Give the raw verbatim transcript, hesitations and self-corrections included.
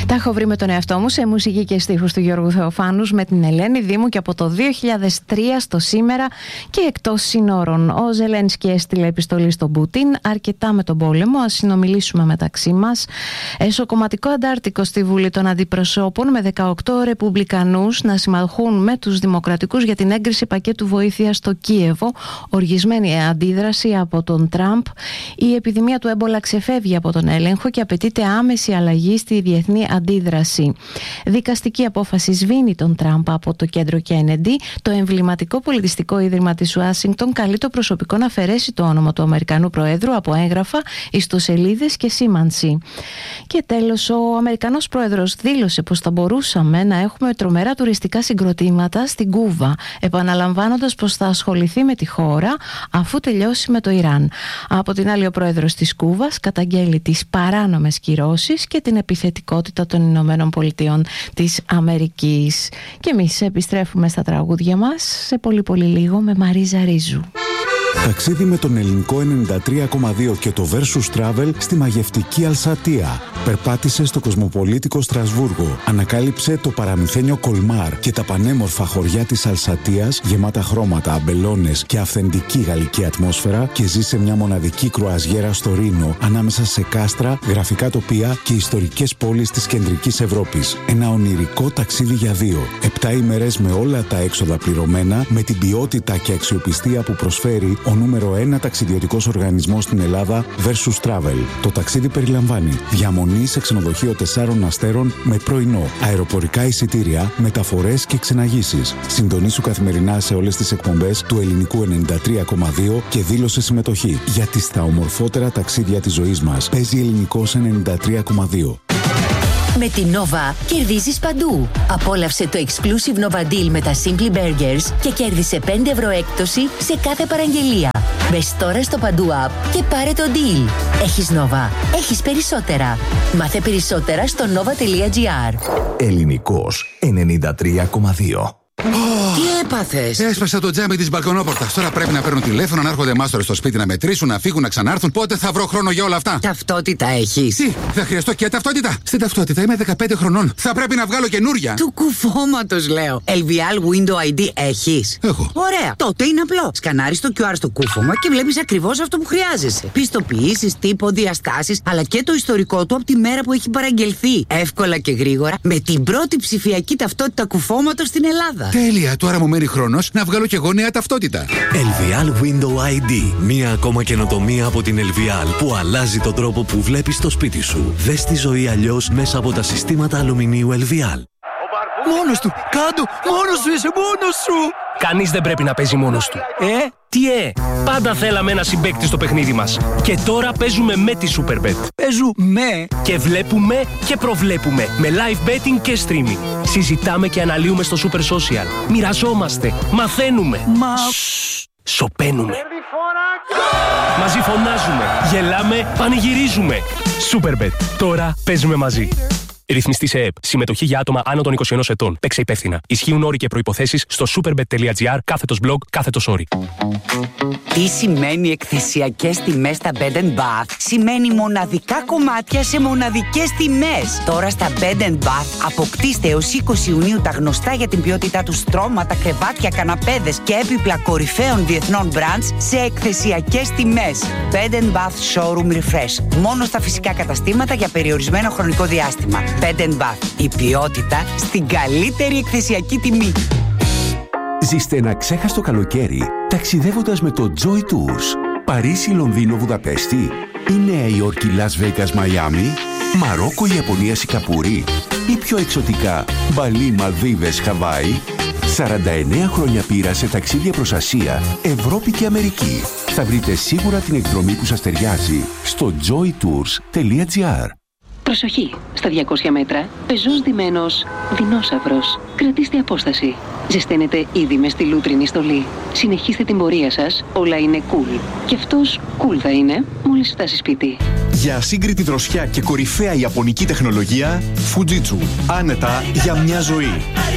Τα έχω βρει με τον εαυτό μου σε μουσική και στίχους του Γιώργου Θεοφάνου, με την Ελένη Δήμου και από το δύο χιλιάδες τρία στο σήμερα και εκτός συνόρων. Ο Ζελένσκι έστειλε επιστολή στον Πούτιν, αρκετά με τον πόλεμο, ας συνομιλήσουμε μεταξύ μας. Εσωκομματικό αντάρτικο στη Βουλή των Αντιπροσώπων με δεκαοκτώ ρεπουμπλικανούς να συμμαχούν με τους δημοκρατικούς για την έγκριση πακέτου βοήθειας στο Κίεβο. Οργισμένη αντίδραση από τον Τραμπ. Η επιδημία του έμπολα ξεφεύγει από τον έλεγχο και απαιτείται άμεση αλλαγή στη διεθνή αντίδραση. Δικαστική απόφαση σβήνει τον Τραμπ από το κέντρο Κέννεντι. Το εμβληματικό πολιτιστικό ίδρυμα της Ουάσιγκτον καλεί το προσωπικό να αφαιρέσει το όνομα του Αμερικανού Προέδρου από έγγραφα, ιστοσελίδες και σήμανση. Και τέλος, ο Αμερικανός Πρόεδρος δήλωσε πως θα μπορούσαμε να έχουμε τρομερά τουριστικά συγκροτήματα στην Κούβα, επαναλαμβάνοντας πως θα ασχοληθεί με τη χώρα αφού τελειώσει με το Ιράν. Από την άλλη, ο Πρόεδρος της Κούβας καταγγέλει τις παράνομες κυρώσεις και την επιθετικότητα των Ηνωμένων Πολιτειών της Αμερικής. Και εμείς επιστρέφουμε στα τραγούδια μας σε πολύ πολύ λίγο με Μαρίζα Ρίζου. Ταξίδι με τον ελληνικό ενενήντα τρία κόμμα δύο και το Versus Travel στη μαγευτική Αλσατία. Περπάτησε στο κοσμοπολίτικο Στρασβούργο. Ανακάλυψε το παραμυθένιο Κολμάρ και τα πανέμορφα χωριά της Αλσατίας, γεμάτα χρώματα, αμπελώνες και αυθεντική γαλλική ατμόσφαιρα, και ζήσε μια μοναδική κρουαζιέρα στο Ρήνο, ανάμεσα σε κάστρα, γραφικά τοπία και ιστορικές πόλεις της κεντρικής Ευρώπης. Ένα ονειρικό ταξίδι για δύο. Επτά ημέρες με όλα τα έξοδα πληρωμένα, με την ποιότητα και αξιοπιστία που προσφέρει ο νούμερο ένα ταξιδιωτικός οργανισμός στην Ελλάδα, Versus Travel. Το ταξίδι περιλαμβάνει διαμονή σε ξενοδοχείο τεσσάρων αστέρων με πρωινό, αεροπορικά εισιτήρια, μεταφορές και ξεναγήσεις. Συντονίσου καθημερινά σε όλες τις εκπομπές του ελληνικού ενενήντα τρία κόμμα δύο και δήλωσε συμμετοχή. Γιατί στα ομορφότερα ταξίδια της ζωής μας παίζει ελληνικός ενενήντα τρία κόμμα δύο. Με την Nova κερδίζεις παντού. Απόλαυσε το exclusive Nova Deal με τα Simply Burgers και κέρδισε πέντε ευρώ έκπτωση σε κάθε παραγγελία. Μπες τώρα στο Παντού App και πάρε το deal. Έχεις Nova. Έχεις περισσότερα. Μάθε περισσότερα στο nova.gr. Ελληνικός ενενήντα τρία κόμμα δύο. Τι έπαθες? Έσπασα το τζάμι της μπαλκονόπορτας. Τώρα πρέπει να παίρνουν τηλέφωνο, να έρχονται μάστορες στο σπίτι να μετρήσουν, να φύγουν, να ξανάρθουν. Πότε θα βρω χρόνο για όλα αυτά? Ταυτότητα έχεις? Τι, θα χρειαστώ και ταυτότητα? Στην ταυτότητα είμαι δεκαπέντε χρονών. Θα πρέπει να βγάλω καινούρια. Του κουφώματος λέω. ελ βι ελ Window άι ντι έχεις? Έχω. Ωραία. Τότε είναι απλό. Σκανάρεις το κιου αρ στο κούφωμα και βλέπεις ακριβώς αυτό που χρειάζεσαι. Πιστοποιήσεις, τύπο, διαστάσεις, αλλά και το ιστορικό του από τη μέρα που έχει παραγγελθεί. Εύκολα και γρήγορα με την πρώτη ψηφιακή ταυτότητα κουφώματος στην Ελλάδα. Τέλεια, τώρα μου μένει χρόνος να βγάλω κι εγώ νέα ταυτότητα. ελ βι ελ Window άι ντι. Μία ακόμα καινοτομία από την ελ βι ελ που αλλάζει τον τρόπο που βλέπεις το σπίτι σου. Δες τη ζωή αλλιώς μέσα από τα συστήματα αλουμινίου ελ βι ελ. Μόνος του! Κάντο! Μόνος σου είσαι! Μόνος σου! Κανείς δεν πρέπει να παίζει μόνος του. Ε? Τι ε! Πάντα θέλαμε ένα συμπαίκτη στο παιχνίδι μας. Και τώρα παίζουμε με τη Superbet. Παίζουμε! Και βλέπουμε και προβλέπουμε. Με live betting και streaming. Συζητάμε και αναλύουμε στο Super Social. Μοιραζόμαστε. Μαθαίνουμε. Μα... Σοπαίνουμε. Μαζί φωνάζουμε. Γελάμε. Πανηγυρίζουμε. Superbet. Τώρα παίζουμε μαζί. Ρυθμιστή σε ΕΕΠ. Συμμετοχή για άτομα άνω των είκοσι ενός ετών. Παίξε υπεύθυνα. Ισχύουν όροι και προϋποθέσεις στο superbet.gr κάθετος blog κάθετος όροι. Τι σημαίνει εκθεσιακές τιμές στα Bed and Bath? Σημαίνει μοναδικά κομμάτια σε μοναδικές τιμές. Τώρα στα Bed and Bath αποκτήστε έως είκοσι Ιουνίου τα γνωστά για την ποιότητά του στρώματα, κρεβάτια, καναπέδες και έπιπλα κορυφαίων διεθνών brands σε εκθεσιακές τιμές. Bed and Bath Showroom Refresh. Μόνο στα φυσικά καταστήματα για περιορισμένο χρονικό διάστημα. Bed and Bath. Η ποιότητα στην καλύτερη εκθεσιακή τιμή. Ζήστε ένα ξέχαστο καλοκαίρι ταξιδεύοντας με το Joy Tours. Παρίσι, Λονδίνο, Βουδαπέστη ή Νέα Υόρκη, Las Vegas, Μαϊάμι, Μαρόκο, Ιαπωνία, Σιγκαπούρη ή πιο εξωτικά Μπαλί, Μαλδίβες, Χαβάη. σαράντα εννέα χρόνια πείρα σε ταξίδια προς Ασία, Ευρώπη και Αμερική. Θα βρείτε σίγουρα την εκδρομή που σας ταιριάζει στο joy tours τελεία gr. Προσοχή! Στα διακόσια μέτρα, πεζός ντυμένος δεινόσαυρος. Κρατήστε απόσταση. Ζεσταίνετε ήδη με στη λούτρινη στολή. Συνεχίστε την πορεία σας, όλα είναι cool. Και αυτός cool θα είναι μόλις φτάσει σπίτι. Για ασύγκριτη δροσιά και κορυφαία ιαπωνική τεχνολογία, Fujitsu. Άνετα για μια ζωή.